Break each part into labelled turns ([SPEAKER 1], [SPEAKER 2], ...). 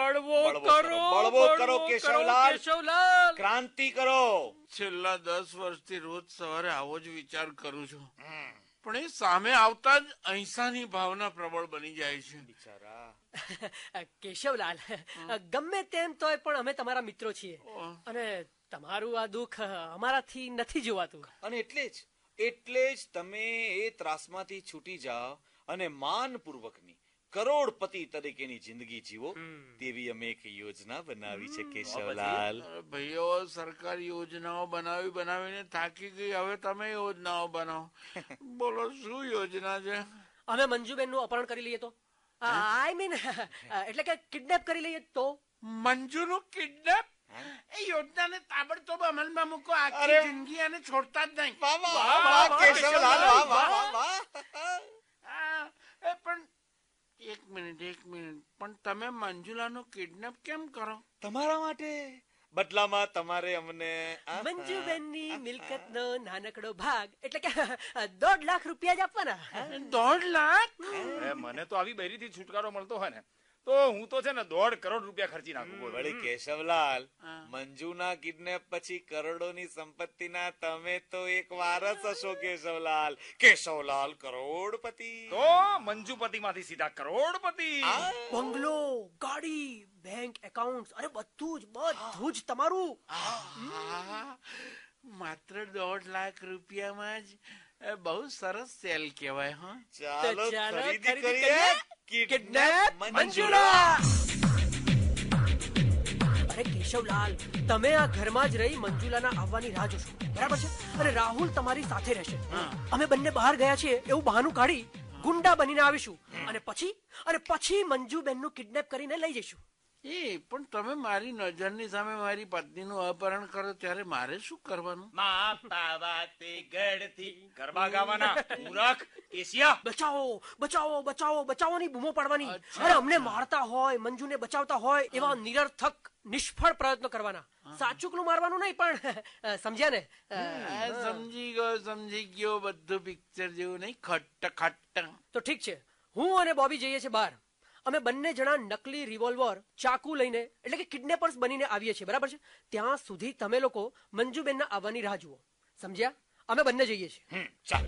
[SPEAKER 1] બળવો કરો કેશવલાલ, ક્રાંતિ કરો.
[SPEAKER 2] છેલ્લા 10 વર્ષથી રોજ સવારે આવો જ વિચાર કરું છું, પણ એ સામે આવતા જ અહિંસાની ભાવના પ્રબળ બની જાય છે.
[SPEAKER 1] બિચારા
[SPEAKER 3] કેશવલાલ, ગમે તેમ તોય પણ અમે તમારા મિત્રો છીએ અને તમારું આ દુઃખ અમારાથી નથી જોવાતું.
[SPEAKER 1] અને એટલે જ તમે એ ત્રાસમાંથી છૂટી જાઓ અને માનપૂર્વકની કરોડપતિ તરીકેની જિંદગી જીવો તેવી અમે એક યોજના બનાવી છે કેશવલાલ.
[SPEAKER 2] ભાઈઓ, સરકાર યોજનાઓ બનાવીને થાકી ગઈ, હવે તમે યોજનાઓ બનાવો. બોલો શું યોજના છે?
[SPEAKER 3] અમે મંજુબેનનું અપહરણ કરી લઈએ તો, આઈ મીન એટલે કે કિડનેપ કરી લઈએ તો.
[SPEAKER 2] મંજુનું કિડનેપ? એ યોજનાને તાબડતોબ અમલમાં મૂકો, આખી જિંદગી અને છોડતા જ નહીં. પણ એક મિનિટ પણ તમે મંજુલાનો કિડનેપ કેમ કરો?
[SPEAKER 1] તમારા માટે. બદલામાં તમારે અમને
[SPEAKER 3] મંજુબેનની મિલકતનો નાનકડો ભાગ એટલે કે 1.5 લાખ રૂપિયા જ આપવાના.
[SPEAKER 2] 1.5 લાખ?
[SPEAKER 4] મને તો આવી બૈરીથી છુટકારો મળતો હોય ને તો હું તો છે ને 1.5 કરોડ રૂપિયા ખર્ચી નાખું.
[SPEAKER 1] વળી કેશવલાલ, મંજુના કિડનેપ પછી કરોડોની સંપત્તિના તમે તો એક વારસ હશો કેશવલાલ. કેશવલાલ કરોડપતિ.
[SPEAKER 4] તો મંજુપતિમાંથી સીધા કરોડપતિ.
[SPEAKER 3] બંગલો, ગાડી, બેંક એકાઉન્ટ, અરે બધું જ તમારું.
[SPEAKER 2] માત્ર 1.5 લાખ રૂપિયામાં જ બહુ સરસ સેલ કહેવાય.
[SPEAKER 1] ચાલો ખરીદી કરીએ.
[SPEAKER 3] કિડનેપ મંજુલા. અરે કેશવલાલ, તમે આ ઘરમાં જ રહી મંજુલાના આવવાની રાહ જોશો, બરાબર છે? અને રાહુલ તમારી સાથે રહેશે. અમે બંને બહાર ગયા છીએ એવું બહાનું કાઢી ગુંડા બનીને આવીશું અને પછી મંજુબેનનું કિડનેપ કરીને લઈ જઈશું.
[SPEAKER 2] પણ તમે મારી નજરની સામે મારી પત્નીનું અપહરણ કરો ત્યારે મારે શું કરવાનું?
[SPEAKER 4] ગરબા ગાવાના. મૂરખ એશિયા.
[SPEAKER 3] બચાવો ની બૂમો પાડવાની. અરે અમને મારતા હોય, મંજુને બચાવતા હોય એવા નિરર્થક નિષ્ફળ પ્રયત્નો કરવાના. સાચુકલું મારવાનું નહીં, પણ સમજ્યા ને?
[SPEAKER 2] સમજી ગયો. બધું પિક્ચર જેવું નહીં, ખટ્ટ.
[SPEAKER 3] તો ઠીક છે, હું અને બોબી જઈએ છીએ બહાર. અમે બંને જણા નકલી રિવોલ્વર, ચાકુ લઈને એટલે કે કિડનેપર્સ બનીને આવીએ છીએ, બરાબર છે? ત્યાં સુધી તમે લોકો મંજુબેનના આવવાની રાહ જુઓ, સમજ્યા? અમે બંને જઈએ છીએ.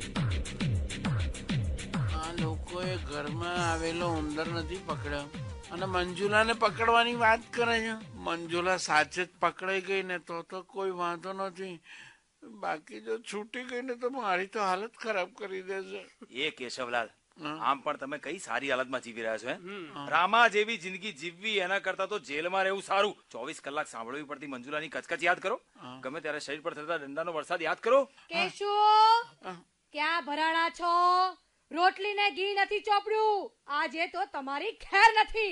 [SPEAKER 2] આ લોકોએ ઘરમાં આવેલો ઉંદર નથી પકડ્યો અને મંજુલાને પકડવાની વાત કરે છે. મંજુલા સાચે જ પકડાઈ ગઈ ને તો કોઈ વાંધો નથી, બાકી જો છૂટી ગઈ ને તો મારી તો હાલત ખરાબ કરી દેશે.
[SPEAKER 4] એ કેશવલાલ, આમ પણ તમે કઈ સારી હાલતમાં જીવી રહ્યા છો. રામા જેવી જિંદગી જીવવી એના કરતા તો જેલમાં રહેવું સારું. 24 કલાક સાંભળવી પડતી મંજુલાની કચકચ યાદ કરો. ગમે ત્યારે શરીર પર થતા દંડાનો વરસાદ યાદ કરો.
[SPEAKER 5] કેશુ, ક્યાં ભરાણા છો? રોટલી ને ઘી નથી ચોપડ્યું. આજે તો તમારી ખેર નથી.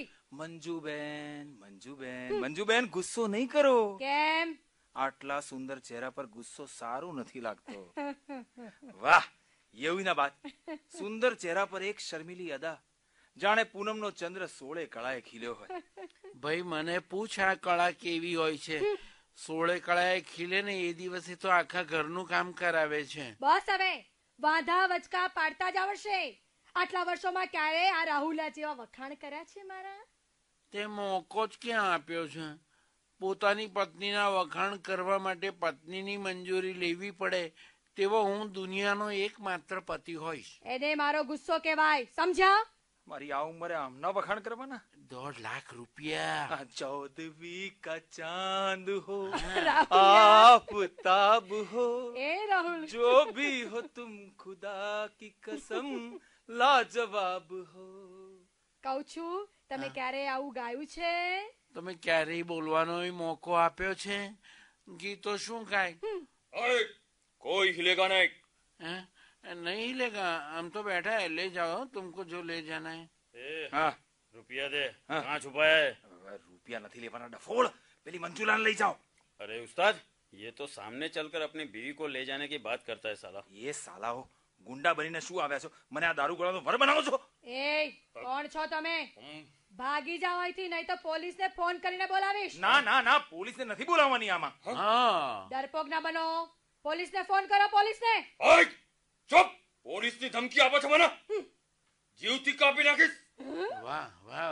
[SPEAKER 4] મંજુબેન ગુસ્સો નહીં કરો.
[SPEAKER 5] કેમ?
[SPEAKER 4] આટલા સુંદર ચહેરા પર ગુસ્સો સારું નથી લાગતો. વાહ, એવું ના બાત. સુંદર ચહેરા પર એક શર્મિલી અદા, જાણે પૂનમનો ચંદ્ર 16 કળાએ ખીલ્યો હોય.
[SPEAKER 2] ભાઈ મને પૂછ, આ કળા કેવી હોય છે? 16 કળાએ ખીલે ને એ દિવસે તો આખા ઘરનું કામ કરાવે છે.
[SPEAKER 5] બસ હવે વાંધા વચકા પાડતા જ આવડશે. આટલા વર્ષોમાં ક્યારે આ રાહુલા જેવા વખાણ કર્યા છે મારા?
[SPEAKER 2] તે મોકો જ ક્યાં આપ્યો છે? પોતાની પત્નીના વખાણ કરવા માટે પત્નીની મંજૂરી લેવી પડે તેવો હું દુનિયાનો એકમાત્ર પતિ હોઈશ.
[SPEAKER 5] એને મારો ગુસ્સો કહેવાય, સમજ્યા?
[SPEAKER 4] મારી આ ઉંમરે આમના વખાણ કરવાના?
[SPEAKER 2] 1.5 લાખ રૂપિયા.
[SPEAKER 4] 14वीं का चांद हो, आफताब हो,
[SPEAKER 5] એ રાહુલ,
[SPEAKER 4] जो भी हो तुम खुदा की कसम लाजवाब हो.
[SPEAKER 5] કહું છું, તમે ક્યારે આવું ગાયું છે?
[SPEAKER 2] તમે ક્યારેય બોલવાનો મોકો આપ્યો છે? ગીતો શું ગાય?
[SPEAKER 1] કોઈ હિલેગા નહીં.
[SPEAKER 2] नहीं हिलेगा, हम तो बैठा है, ले जाओ तुमको जो ले जाना है.
[SPEAKER 4] हाँ,
[SPEAKER 6] रुपया दे. कहाँ छुपाया है?
[SPEAKER 4] रुपया नहीं लेवाना डफोड़, पेली मंजूलान ले जाओ.
[SPEAKER 6] अरे उस्ताद, ये तो सामने चलकर अपनी बीवी को ले जाने की बात करता है साला.
[SPEAKER 4] ये साला हो, गुंडा बनीने શું આવ્યા છો? મને આ દારૂ ગોળાનો વર બનાવો છો?
[SPEAKER 5] એ કોણ છો તમે? ભાગી જાવ અહીંથી, નહીં તો પોલીસને ફોન કરીને બોલાવીશ.
[SPEAKER 4] ના, પોલીસને નથી બોલાવવાની આમાં.
[SPEAKER 2] હા,
[SPEAKER 5] ડરપોક ના બનો. પોલીસને ફોન કરો, પોલીસને.
[SPEAKER 6] ચૂપ! પોલીસની ધમકી આપો છો મને? જીવથી કાપી નાખીશ.
[SPEAKER 2] વાહ વાહ.